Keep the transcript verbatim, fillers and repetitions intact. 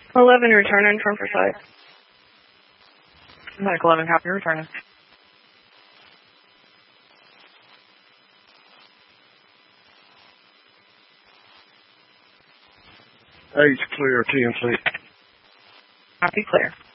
eleven, returning from Forsyth. Medic eleven, copy, returning. Eight's clear, T N C. Copy, clear.